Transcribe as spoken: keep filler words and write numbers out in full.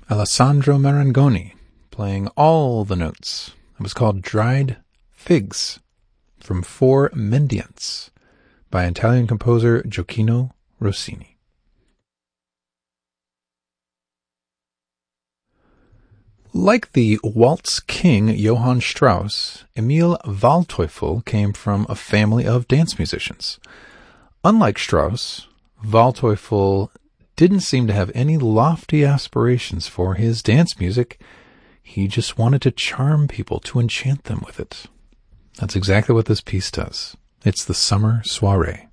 Alessandro Marangoni, playing all the notes. It was called Dried Figs, from Four Mendiants, by Italian composer Gioacchino Rossini. Like the waltz king Johann Strauss, Emil Waldteufel came from a family of dance musicians. Unlike Strauss, Waldteufel didn't seem to have any lofty aspirations for his dance music. He just wanted to charm people, to enchant them with it. That's exactly what this piece does. It's the Summer Soiree.